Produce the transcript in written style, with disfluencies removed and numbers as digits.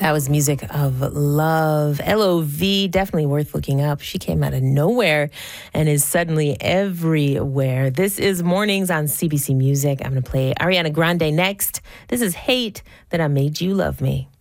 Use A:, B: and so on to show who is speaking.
A: That was music of love. L.O.V. Definitely worth looking up. She came out of nowhere and is suddenly everywhere. This is Mornings on CBC Music. I'm going to play Ariana Grande next. This is Hate That I Made You Love Me.